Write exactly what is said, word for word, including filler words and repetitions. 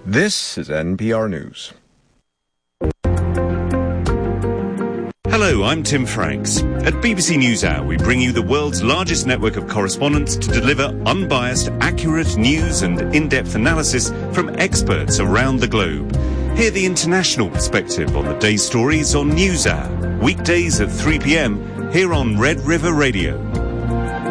This is N P R News. Hello, I'm Tim Franks. At B B C NewsHour, we bring you the world's largest network of correspondents to deliver unbiased, accurate news and in-depth analysis from experts around the globe. Hear the international perspective on the day's stories on NewsHour, weekdays at three p.m, here on Red River Radio.